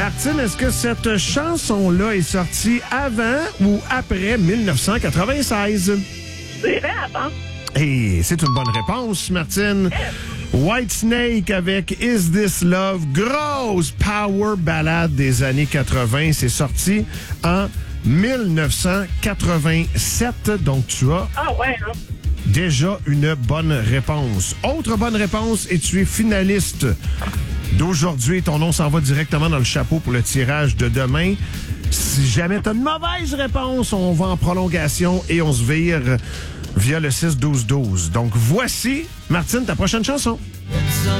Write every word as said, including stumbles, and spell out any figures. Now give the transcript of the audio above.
Martine, est-ce que cette chanson-là est sortie avant ou après dix-neuf cent quatre-vingt-seize? C'est vrai, avant. Et c'est une bonne réponse, Martine. Whitesnake avec Is This Love, grosse power ballade des années quatre-vingt. C'est sorti en dix-neuf cent quatre-vingt-sept. Donc, tu as Ah ouais, hein? déjà une bonne réponse. Autre bonne réponse et tu es finaliste d'aujourd'hui. Ton nom s'en va directement dans le chapeau pour le tirage de demain. Si jamais tu as une mauvaise réponse, on va en prolongation et on se vire via le six douze douze. Donc, voici, Martine, ta prochaine chanson.